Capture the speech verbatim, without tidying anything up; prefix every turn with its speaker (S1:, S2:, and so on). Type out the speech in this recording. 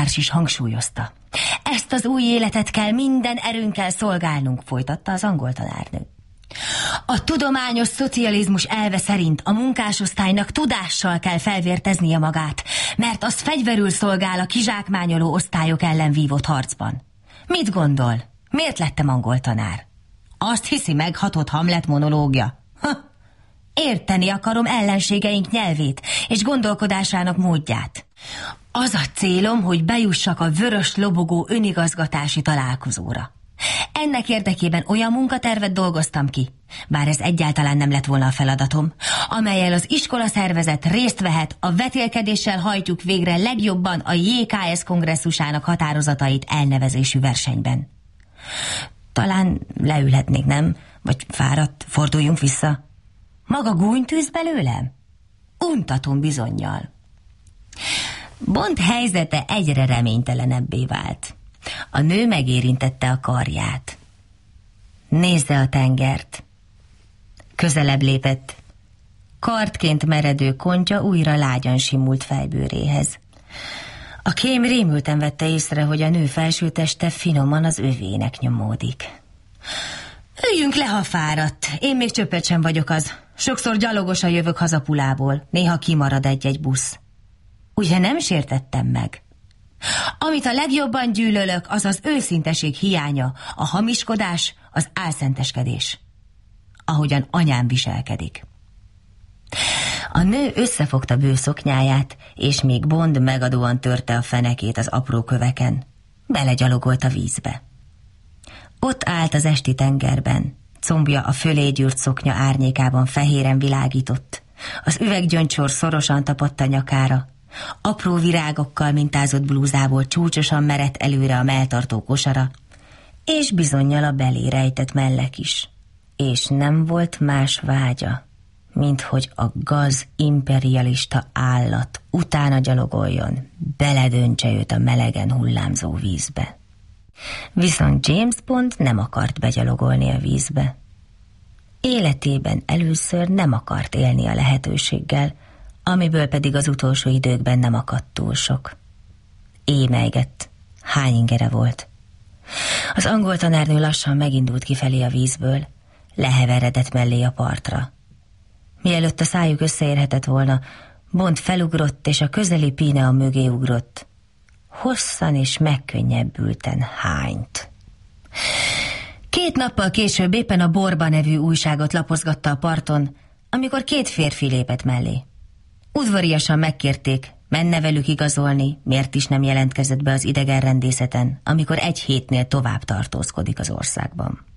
S1: is hangsúlyozta. Ezt az új életet kell minden erőnkkel szolgálnunk, folytatta az angol tanárnő. A tudományos szocializmus elve szerint a munkásosztálynak tudással kell felvérteznie magát, mert az fegyverül szolgál a kizsákmányoló osztályok ellen vívott harcban. Mit gondol? Miért lettem angol tanár? Azt hiszi, meghatott Hamlet monológia? Ha, érteni akarom ellenségeink nyelvét és gondolkodásának módját. Az a célom, hogy bejussak a vörös lobogó önigazgatási találkozóra. Ennek érdekében olyan munkatervet dolgoztam ki, bár ez egyáltalán nem lett volna a feladatom, amellyel az iskola szervezet részt vehet a vetélkedéssel hajtjuk végre legjobban a jé ká es kongresszusának határozatait elnevezésű versenyben. Talán leülhetnék, nem? Vagy fáradt, forduljunk vissza. Maga gúny tűz belőlem? Untatom bizonnyal. Bond helyzete egyre reménytelenebbé vált. A nő megérintette a karját. Nézze a tengert. Közelebb lépett. Kardként meredő kontya újra lágyan simult fejbőréhez. A kém rémülten vette észre, hogy a nő felsőteste finoman az övének nyomódik. Üljünk le, ha fáradt. Én még csöppet sem vagyok az. Sokszor gyalogosan jövök haza Pulából. Néha kimarad egy-egy busz. Ugye nem sértettem meg? Amit a legjobban gyűlölök, az az őszinteség hiánya, a hamiskodás, az álszenteskedés. Ahogyan anyám viselkedik. A nő összefogta bő szoknyáját, és még Bond megadóan törte a fenekét az apró köveken. Belegyalogolt a vízbe. Ott állt az esti tengerben, combja a fölé gyűrt szoknya árnyékában fehéren világított. Az üveggyöncsor szorosan tapadt a nyakára. Apró virágokkal mintázott blúzából csúcsosan merett előre a melltartó kosara, és bizonnyal a belé rejtett mellek is. És nem volt más vágya, mint hogy a gaz imperialista állat utána gyalogoljon, beledöntse őt a melegen hullámzó vízbe. Viszont James Bond nem akart begyalogolni a vízbe. Életében először nem akart élni a lehetőséggel, amiből pedig az utolsó időkben nem akadt túl sok. Émelygett. Hány ingere volt? Az angol tanárnő lassan megindult kifelé a vízből, leheveredett mellé a partra. Mielőtt a szájuk összeérhetett volna, Bond felugrott, és a közeli Píneon mögé ugrott. Hosszan és megkönnyebbülten hányt. Két nappal később éppen a Borba nevű újságot lapozgatta a parton, amikor két férfi lépett mellé. Udvariasan megkérték, menne velük igazolni, miért is nem jelentkezett be az idegenrendészeten, amikor egy hétnél tovább tartózkodik az országban.